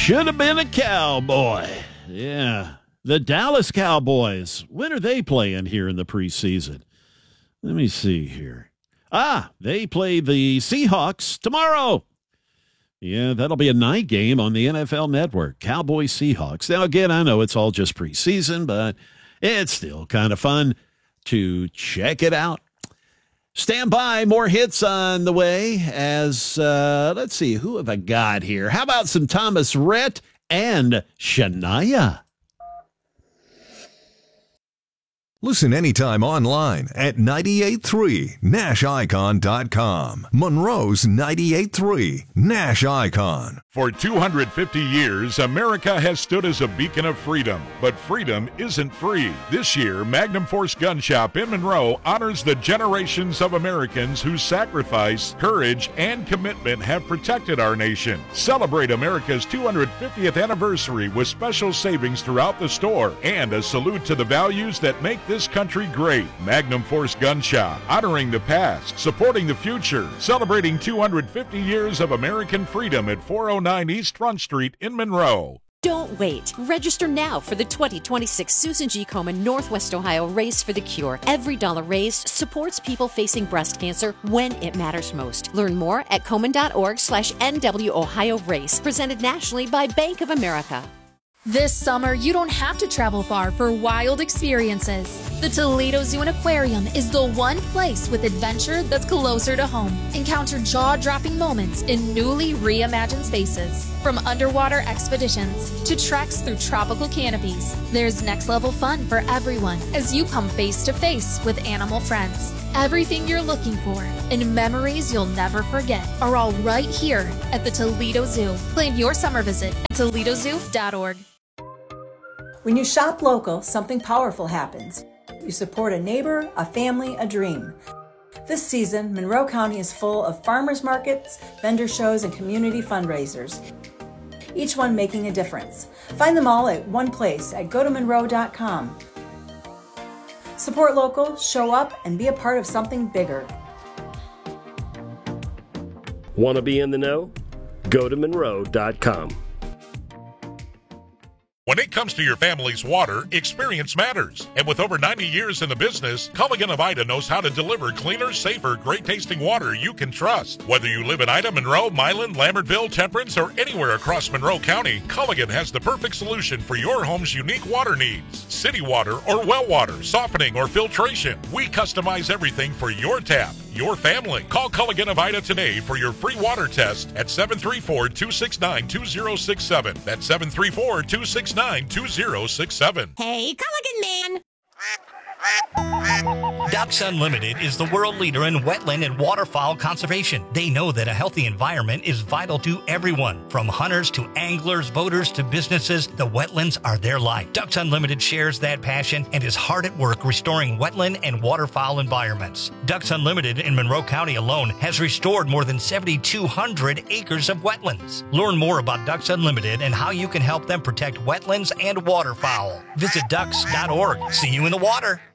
Should have been a cowboy. Yeah. The Dallas Cowboys. When are they playing here in the preseason? Let me see here. They play the Seahawks tomorrow. Yeah, that'll be a night game on the NFL Network. Cowboys Seahawks. Now, again, I know it's all just preseason, but it's still kind of fun to check it out. Stand by. More hits on the way as, let's see, who have I got here? How about some Thomas Rhett and Shania? Listen anytime online at 98.3NashIcon.com. Monroe's 98.3 Nash Icon. For 250 years, America has stood as a beacon of freedom, but freedom isn't free. This year, Magnum Force Gun Shop in Monroe honors the generations of Americans whose sacrifice, courage, and commitment have protected our nation. Celebrate America's 250th anniversary with special savings throughout the store and a salute to the values that make this country great. Magnum Force Gun Shop, honoring the past, supporting the future, celebrating 250 years of American freedom at 409 East Front Street in Monroe. Don't wait. Register now for the 2026 Susan G. Komen Northwest Ohio Race for the Cure. Every dollar raised supports people facing breast cancer when it matters most. Learn more at komen.org/NW Ohio Race. Presented nationally by Bank of America. This summer, you don't have to travel far for wild experiences. The Toledo Zoo and Aquarium is the one place with adventure that's closer to home. Encounter jaw-dropping moments in newly reimagined spaces. From underwater expeditions to treks through tropical canopies, there's next-level fun for everyone as you come face-to-face with animal friends. Everything you're looking for and memories you'll never forget are all right here at the Toledo Zoo. Plan your summer visit at ToledoZoo.org. When you shop local, something powerful happens. You support a neighbor, a family, a dream. This season, Monroe County is full of farmers markets, vendor shows, and community fundraisers, each one making a difference. Find them all at one place at gotomonroe.com. Support local, show up, and be a part of something bigger. Want to be in the know? Go to Monroe.com. When it comes to your family's water, experience matters. And with over 90 years in the business, Culligan of Ida knows how to deliver cleaner, safer, great-tasting water you can trust. Whether you live in Ida, Monroe, Milan, Lambertville, Temperance, or anywhere across Monroe County, Culligan has the perfect solution for your home's unique water needs. City water or well water, softening or filtration. We customize everything for your tap, your family. Call Culligan of Ida today for your free water test at 734-269-2067. That's 734-269-2067. Hey, Culligan man! Ducks Unlimited is the world leader in wetland and waterfowl conservation. They know that a healthy environment is vital to everyone. From hunters to anglers, boaters to businesses, the wetlands are their life. Ducks Unlimited shares that passion and is hard at work restoring wetland and waterfowl environments. Ducks Unlimited in Monroe County alone has restored more than 7,200 acres of wetlands. Learn more about Ducks Unlimited and how you can help them protect wetlands and waterfowl. Visit ducks.org. See you in the water.